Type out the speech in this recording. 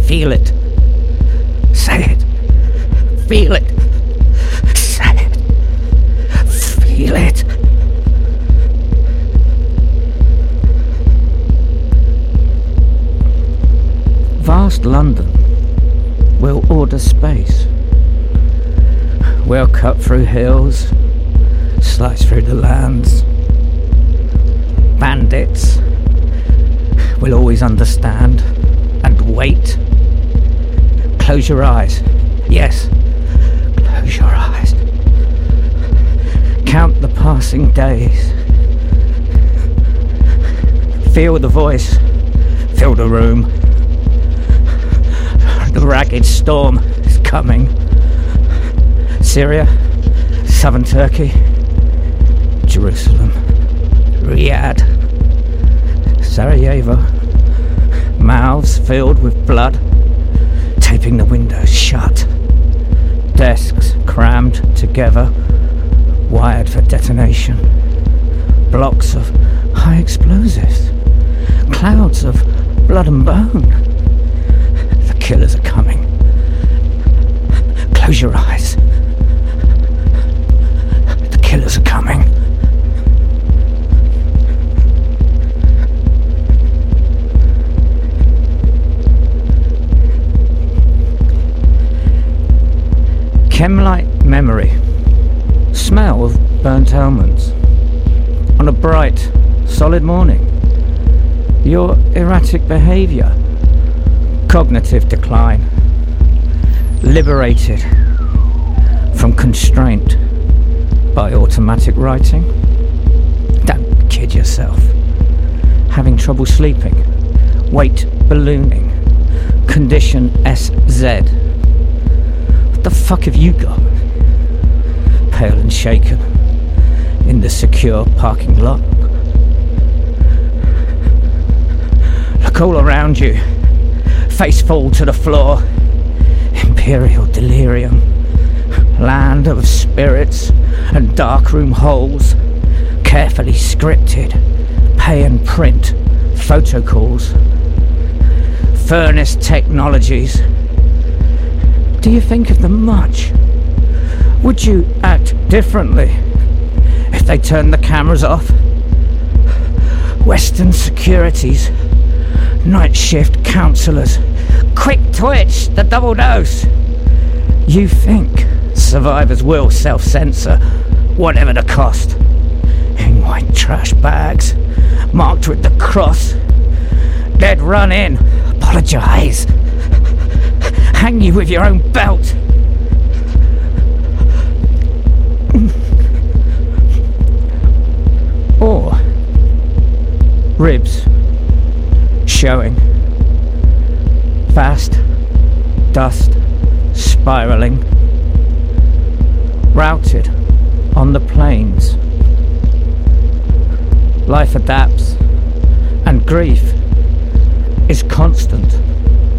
Feel it. Say it. Feel it. Say it. Feel it. Vast London will order space. We'll cut through hills, slice through the lands. Bandits will always understand and wait. Close your eyes. Yes, close your eyes. Count the passing days. Feel the voice. Fill the room. The ragged storm is coming. Syria, southern Turkey, Jerusalem, Riyadh, Sarajevo, mouths filled with blood, taping the windows shut, desks crammed together, wired for detonation, blocks of high explosives, clouds of blood and bone. The killers are coming. Close your eyes. The killers are coming. Chem-like memory. Smell of burnt almonds. On a bright, solid morning. Your erratic behaviour. Cognitive decline. Liberated from constraint by automatic writing. Don't kid yourself. Having trouble sleeping. Weight ballooning. Condition SZ. What the fuck have you got? Pale and shaken in the secure parking lot. Look all around you. Face full to the floor. Imperial delirium. Land of spirits and darkroom holes. Carefully scripted. Pay and print. Photo calls. Furnace technologies. Do you think of them much? Would you act differently if they turned the cameras off? Western securities. Night shift counsellors. Quick twitch, the double dose. You think survivors will self-censor, whatever the cost. In white trash bags, marked with the cross. They'd run in, apologise, hang you with your own belt. Or ribs showing. Fast, dust spiralling. Routed on the plains. Life adapts, and grief is constant.